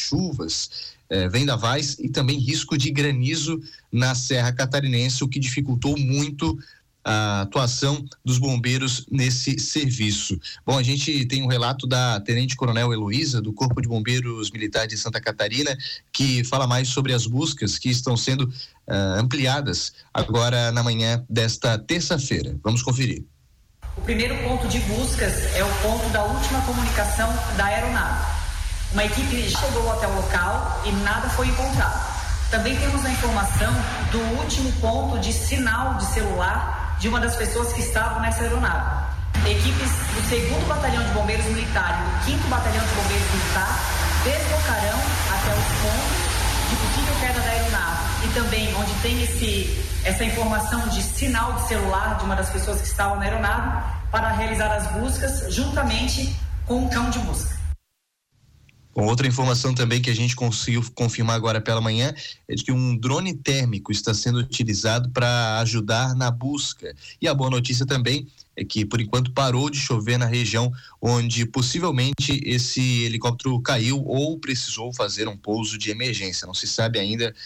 chuvas, vendavais e também risco de granizo na Serra Catarinense, o que dificultou muito a atuação dos bombeiros nesse serviço. Bom, a gente tem um relato da Tenente Coronel Heloísa, do Corpo de Bombeiros Militar de Santa Catarina, que fala mais sobre as buscas que estão sendo ampliadas agora na manhã desta terça-feira. Vamos conferir. O primeiro ponto de buscas é o ponto da última comunicação da aeronave. Uma equipe chegou até o local e nada foi encontrado. Também temos a informação do último ponto de sinal de celular de uma das pessoas que estavam nessa aeronave. Equipes do 2º Batalhão de Bombeiros Militar e do 5º Batalhão de Bombeiros Militar deslocarão até os pontos de possível queda da aeronave e também onde tem essa informação de sinal de celular de uma das pessoas que estavam na aeronave para realizar as buscas juntamente com o cão de busca. Bom, outra informação também que a gente conseguiu confirmar agora pela manhã é de que um drone térmico está sendo utilizado para ajudar na busca. E a boa notícia também é que, por enquanto, parou de chover na região onde possivelmente esse helicóptero caiu ou precisou fazer um pouso de emergência. Não se sabe ainda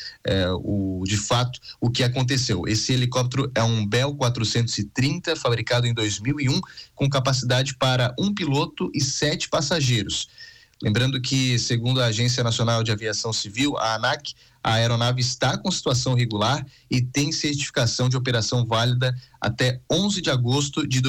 de fato o que aconteceu. Esse helicóptero é um Bell 430, fabricado em 2001, com capacidade para 1 piloto e 7 passageiros. Lembrando que, segundo a Agência Nacional de Aviação Civil, a ANAC, a aeronave está com situação regular e tem certificação de operação válida até 11 de agosto de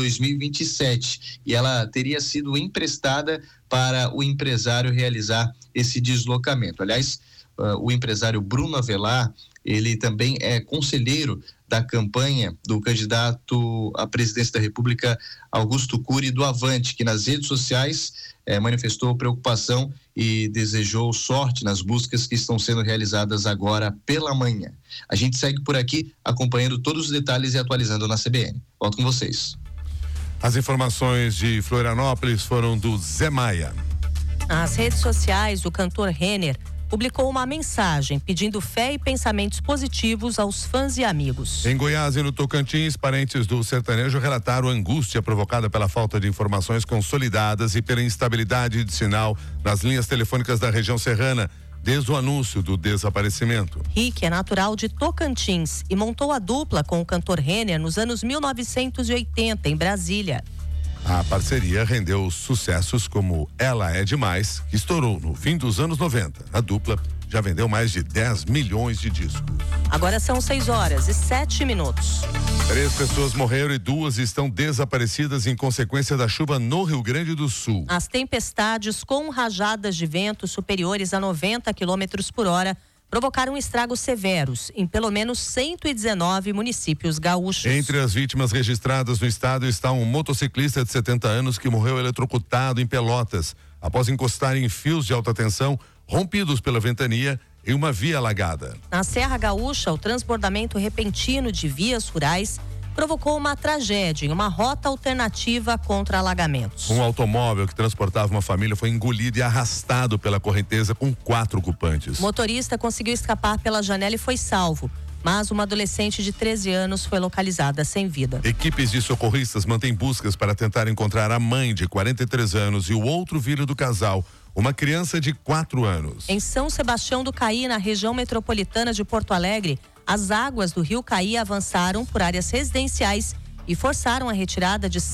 2027. E ela teria sido emprestada para o empresário realizar esse deslocamento. Aliás, o empresário Bruno Avelar, ele também é conselheiro da campanha do candidato à presidência da República, Augusto Cury, do Avante, que nas redes sociais manifestou preocupação e desejou sorte nas buscas que estão sendo realizadas agora pela manhã. A gente segue por aqui acompanhando todos os detalhes e atualizando na CBN. Volto com vocês. As informações de Florianópolis foram do Zé Maia. Nas redes sociais, o cantor Renner publicou uma mensagem pedindo fé e pensamentos positivos aos fãs e amigos. Em Goiás e no Tocantins, parentes do sertanejo relataram angústia provocada pela falta de informações consolidadas e pela instabilidade de sinal nas linhas telefônicas da região serrana, desde o anúncio do desaparecimento. Rick é natural de Tocantins e montou a dupla com o cantor Renner nos anos 1980, em Brasília. A parceria rendeu sucessos como Ela é Demais, que estourou no fim dos anos 90. A dupla já vendeu mais de 10 milhões de discos. Agora são 6h07. 3 pessoas morreram e 2 estão desaparecidas em consequência da chuva no Rio Grande do Sul. As tempestades com rajadas de vento superiores a 90 km/h provocaram estragos severos em pelo menos 119 municípios gaúchos. Entre as vítimas registradas no estado está um motociclista de 70 anos que morreu eletrocutado em Pelotas após encostar em fios de alta tensão rompidos pela ventania em uma via alagada. Na Serra Gaúcha, o transbordamento repentino de vias rurais provocou uma tragédia em uma rota alternativa contra alagamentos. Um automóvel que transportava uma família foi engolido e arrastado pela correnteza com 4 ocupantes. O motorista conseguiu escapar pela janela e foi salvo, mas uma adolescente de 13 anos foi localizada sem vida. Equipes de socorristas mantêm buscas para tentar encontrar a mãe de 43 anos e o outro filho do casal, uma criança de 4 anos. Em São Sebastião do Caí, na região metropolitana de Porto Alegre, as águas do rio Caí avançaram por áreas residenciais e forçaram a retirada de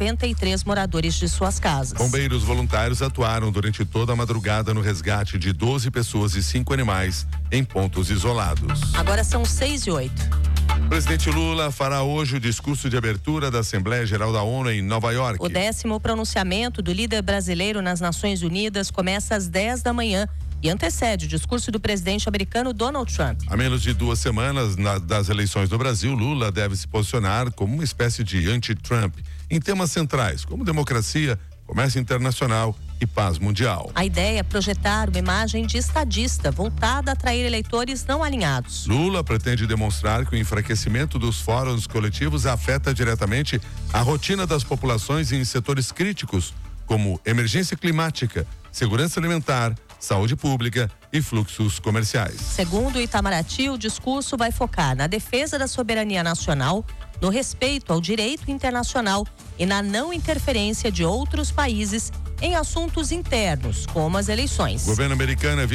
193 moradores de suas casas. Bombeiros voluntários atuaram durante toda a madrugada no resgate de 12 pessoas e 5 animais em pontos isolados. Agora são 6h08. O presidente Lula fará hoje o discurso de abertura da Assembleia Geral da ONU em Nova York. O 10º pronunciamento do líder brasileiro nas Nações Unidas começa às 10 da manhã e antecede o discurso do presidente americano Donald Trump. A menos de 2 semanas das eleições no Brasil, Lula deve se posicionar como uma espécie de anti-Trump em temas centrais, como democracia, comércio internacional e paz mundial. A ideia é projetar uma imagem de estadista voltada a atrair eleitores não alinhados. Lula pretende demonstrar que o enfraquecimento dos fóruns coletivos afeta diretamente a rotina das populações em setores críticos, como emergência climática, segurança alimentar, saúde pública e fluxos comerciais. Segundo Itamaraty, o discurso vai focar na defesa da soberania nacional, no respeito ao direito internacional e na não interferência de outros países em assuntos internos, como as eleições. O governo americano